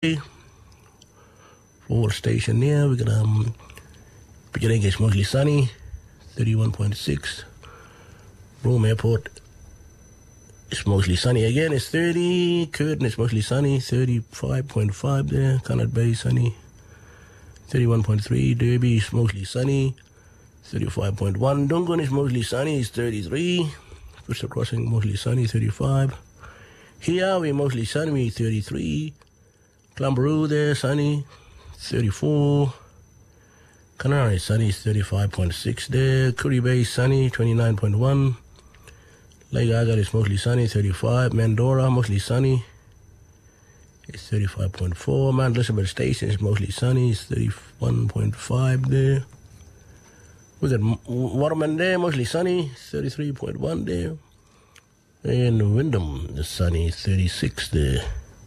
Full station there. We got Pichirenge is mostly sunny, 31.6. Rome Airport is mostly sunny again. It's 30. Curtin is mostly sunny, 35.5 there. Connaught Bay sunny, 31.3. Derby is mostly sunny, 35.1. Dungan is mostly sunny, it's 33. Bristol Crossing mostly sunny, 35. Here we mostly sunny, 33. Clambaroo there, sunny, 34. Canary sunny, 35.6 there. Curry Bay sunny, 29.1. Lake Agat is mostly sunny, 35. Mandora mostly sunny, it's 35.4. Mount Elizabeth Station is mostly sunny, it's 31.5 there. We got Waterman there, mostly sunny, 33.1 there. And Wyndham is sunny, 36 there.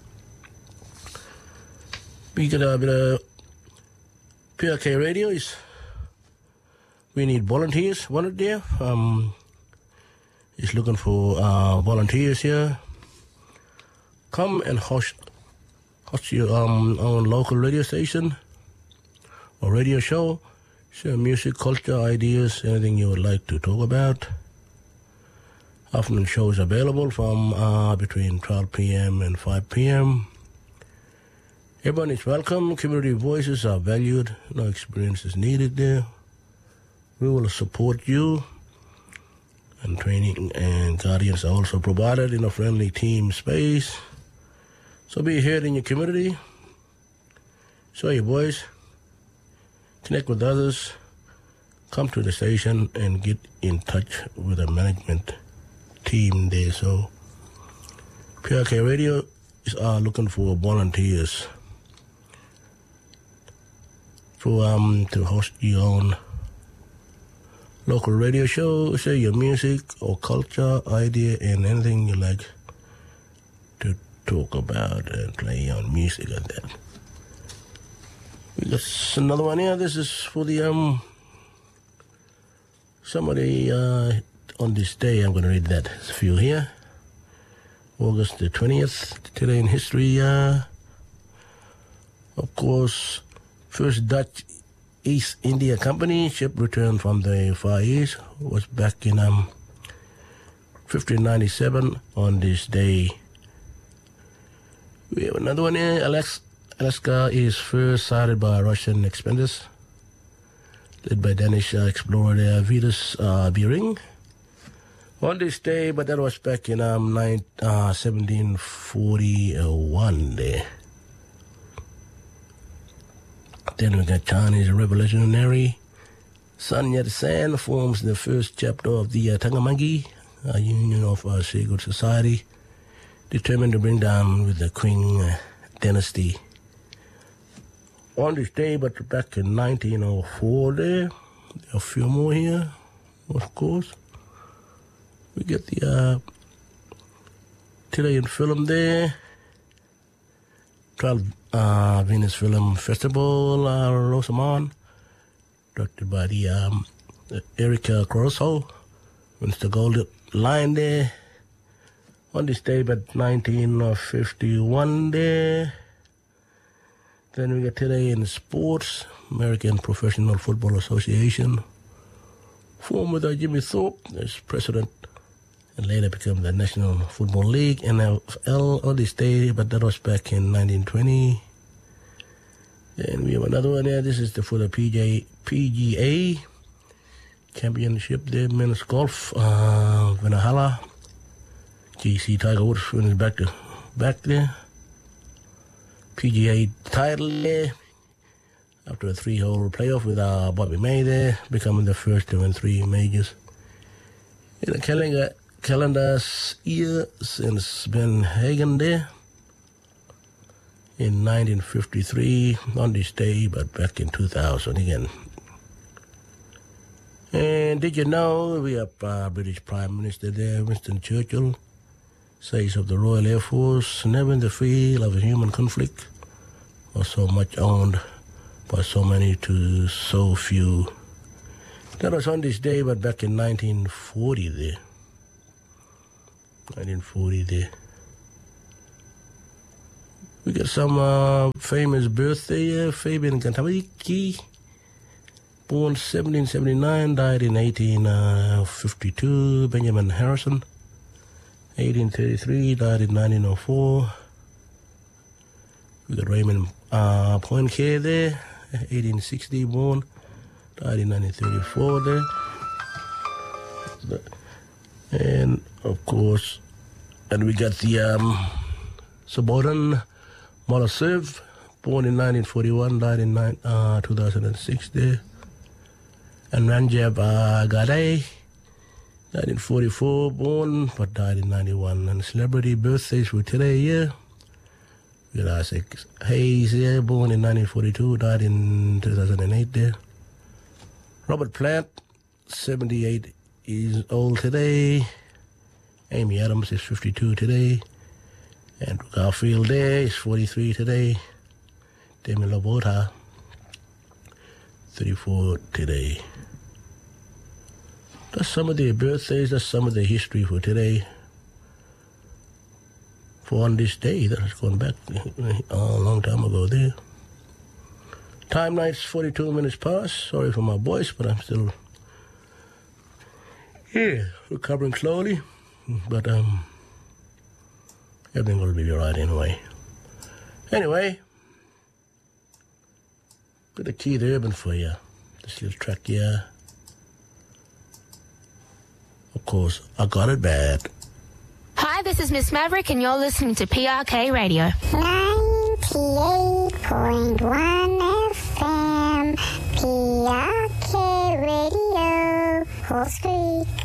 We got a bit of PRK radio. We need volunteers. Volunteer. Is looking for volunteers here. Come and host your own local radio station or radio show. Share music, culture, ideas, anything you would like to talk about. Afternoon shows available from between 12 p.m. and 5 p.m. Everyone is welcome. Community voices are valued. No experience is needed there. We will support you. And training and guardians are also provided in a friendly team space. So be heard in your community. Show your voice. Connect with others. Come to the station and get in touch with the management team there. So PRK Radio is looking for volunteers to host your own local radio show. Share your music or culture, idea, and anything you like to talk about and play on music and that. We got another one here. This is for the somebody on this day. I'm going to read that. There's a few here. August the 20th, today in history. Of course, first Dutch East India Company ship returned from the Far East was back in 1597 on this day. We have another one here. Alaska is first sighted by Russian explorers, led by Danish explorer Vitus Bering. On this day, but that was back in 1741 there. Then we got Chinese revolutionary Sun Yat-sen forms the first chapter of the Tangamangi, a union of secret society, determined to bring down with the Qing dynasty. On this day, but back in 1904 there, a few more here, of course. We get the Chilean film there. 12 Venus Film Festival, Rosamond, directed by the Erica Caruso. Wins the Gold Lion there. On this day, but 1951 there. Then we get today in sports, American Professional Football Association, formed by Jimmy Thorpe as president, and later became the National Football League, NFL, on this day, but that was back in 1920. Then we have another one there. This is for the PGA Championship there, men's golf, Valhalla. GC Tiger Woods wins back there. PGA title there after a 3-hole playoff with Bobby May there, becoming the first to win 3 majors. In the calendar's year since Ben Hagen there in 1953 on this day, but back in 2000 again. And did you know we have British Prime Minister there, Winston Churchill, says of the Royal Air Force, never in the field of a human conflict was so much owned by so many to so few. That was on this day, but back in 1940 there. 1940 there. We got some famous birthday. Fabian Kantariki, born 1779, died in 1852. Benjamin Harrison, 1833, died in 1904. We got Raymond Poincaré there, 1860 born, died in 1934 there. And of course, and we got the Slobodan Milosevic, born in 1941, died in 2006 there. And Ranjab Gadai, 1944 born, but died in 91. And celebrity birthdays for today, yeah. We got Isaac Hayes here, born in 1942, died in 2008 there. Robert Plant, 78 years old today. Amy Adams is 52 today. Andrew Garfield there is 43 today. Demi Lovato, 34 today. That's some of their birthdays. That's some of the history for today. For on this day, that's gone back a long time ago there. Time night's 42 minutes past. Sorry for my voice, but I'm still recovering slowly. But everything will be all right anyway. Anyway, got the Keith Urban for you. This little track here. Of course, I got it bad. Hi, this is Miss Maverick, and you're listening to PRK Radio. 98.1 FM, PRK Radio, Horse Creek.